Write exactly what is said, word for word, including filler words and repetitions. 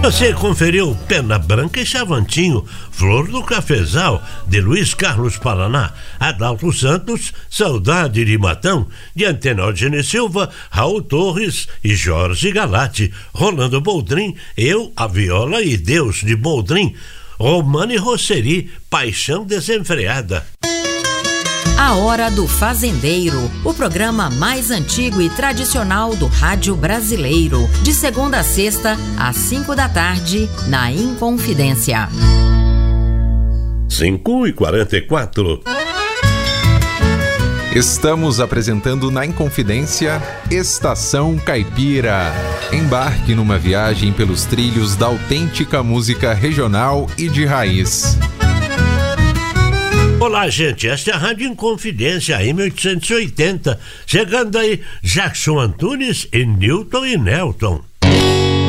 Você conferiu Pena Branca e Chavantinho, Flor do Cafezal, de Luiz Carlos Paraná, Adalto Santos, Saudade de Matão, de Antenor Gene Silva, Raul Torres e Jorge Galati, Rolando Boldrin, Eu, a Viola e Deus de Boldrin, Romane Rosseri, Paixão Desenfreada. A Hora do Fazendeiro, o programa mais antigo e tradicional do rádio brasileiro, de segunda a sexta, às cinco da tarde, na Inconfidência. cinco e quarenta e quatro. Estamos apresentando na Inconfidência Estação Caipira. Embarque numa viagem pelos trilhos da autêntica música regional e de raiz. Olá, gente, esta é a Rádio Inconfidência, A M oitocentos e oitenta. Chegando aí, Jackson Antunes e Newton e Nelton.